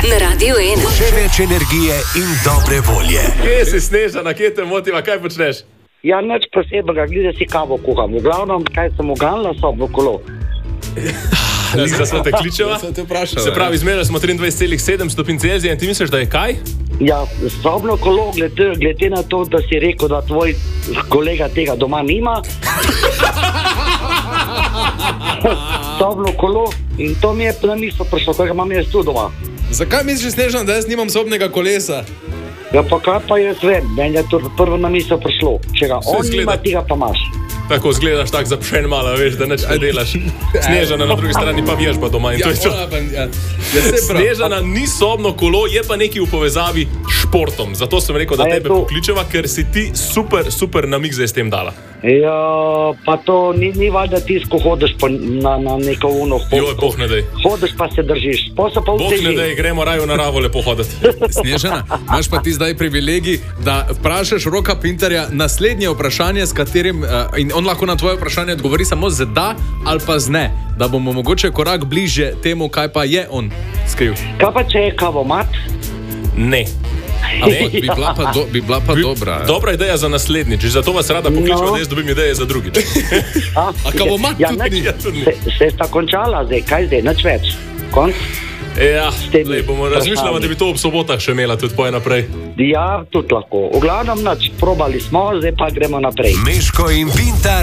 na Radiu 1. Še več energije in dobre volje. Kje si, Snežana, kje te motiva, kaj počneš? Ja, nič posebnega, glede si kavo kuham. V glavnem, kaj sem uganila, sobno kolo. Da smo te kličeva? Sem te vprašal. Se pravi, izmerili smo 23,7 stopinj Celzija in ti misliš, da je kaj? Ja, sobno kolo, glede na to, da si rekel, da tvoj kolega tega doma nima. Sobno kolo in to mi je na misel prišlo, kaj ga imam jaz tu doma. Zakaj misliš, Snežana, da jaz nimam sobnega kolesa? Ja, pa kaj pa jaz vem, meni je to prvo na misel prišlo. Če ga on nima, ti ga pa imaš. Tako zgledaš tak zapšen malo, veš, da nič ne delaš. Snežana na drugi strani pa vježba doma in to je to. Snežana ni sobno kolo, je pa nekaj v povezavi s športom. Zato sem rekel, da tebe pokličeva, ker si ti super namig zdaj s tem dala. Ja, pa to ni valjda tisto, ko hodiš na neko uno. Joj, boh ne dej. Hodiš pa se držiš. Boh ne dej, gremo raje v naravo lepo hoditi. Snežana, imaš pa ti zdaj privilegij, da vprašaš Roka Pintarja naslednje vprašanje, s katerim in on lahko na tvoje vprašanje odgovori samo z da ali pa z ne, da bomo mogoče korak bliže temu, kaj pa je on skril. Kaj pa če je kavomat? Ne. Bi bila pa dobra. Dobra ideja za naslednjič, zato vas rada pokličeva, da jaz dobim ideje za drugič. A kavomat tudi ni. Se sta končala zdaj, kaj zdaj, nič več? Konc? Ja, bomo razmišljali, da bi to ob sobotah še imela tudi poje naprej. Ja, tudi lahko. V glavnem nič, probali smo, zdaj pa gremo naprej. Meško in Pintar.